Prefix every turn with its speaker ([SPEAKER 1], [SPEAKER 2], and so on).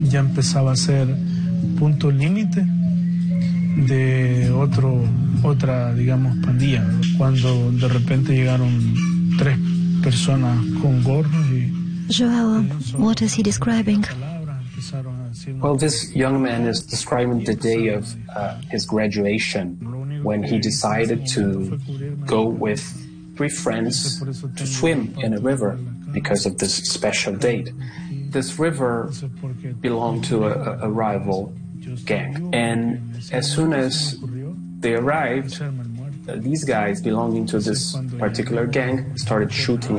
[SPEAKER 1] ya empezaba a ser punto límite de otra, digamos, pandilla. Cuando de repente llegaron 3 personas con gorros y...
[SPEAKER 2] Joao, what is he describing?
[SPEAKER 3] Well, this young man is describing the day of his graduation, when he decided to go with 3 friends to swim in a river because of this special date. This river belonged to a rival gang, and as soon as they arrived, these guys belonging to this particular gang started shooting